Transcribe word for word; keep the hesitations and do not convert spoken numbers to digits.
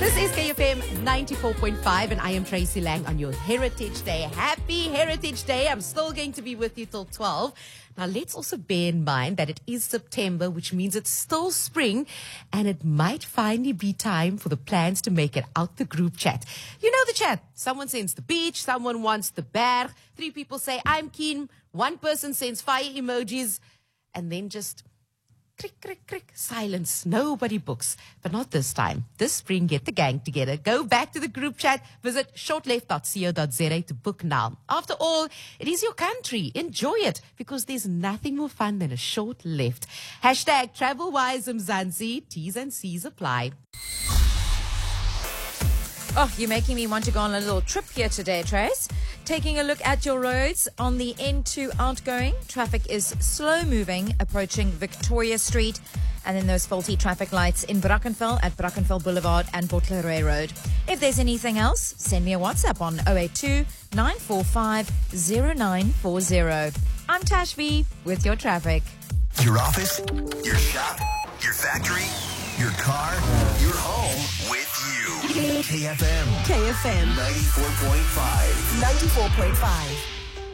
This is K F M ninety-four point five and I am Tracy Lang on your Heritage Day. Happy Heritage Day. I'm still going to be with you till twelve. Now, let's also bear in mind that it is September, which means it's still spring, and it might finally be time for the plans to make it out the group chat. You know the chat. Someone sends the beach, someone wants the berg, three people say, I'm keen, one person sends fire emojis, and then just crick, crick, crick, silence. Nobody books. But not this time. This spring, get the gang together. Go back to the group chat. Visit shortleft dot co dot za to book now. After all, it is your country. Enjoy it, because there's nothing more fun than a short left. Hashtag TravelWise Mzansi. T's and C's apply. Oh, you're making me want to go on a little trip here today, Trace. Taking a look at your roads on the N two outgoing. Traffic is slow moving, approaching Victoria Street. And then those faulty traffic lights in Brackenfell at Brackenfell Boulevard and Botlere Road. If there's anything else, send me a WhatsApp on zero eight two, nine four five, zero nine four zero. I'm Tash V with your traffic. Your office, your shop, your factory, your car, your home with you. K F M. K F M ninety-four point five. ninety-four point five.